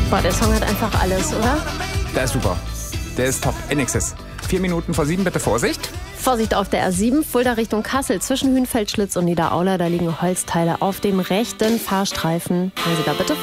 Boah, der Song hat einfach alles, oder? Der ist super. Der ist top. INXS. 4 Minuten vor 7, bitte Vorsicht. Vorsicht auf der A7, Fulda Richtung Kassel, zwischen Hünfeld, Schlitz und Niederaula. Da liegen Holzteile auf dem rechten Fahrstreifen. Hören Sie da bitte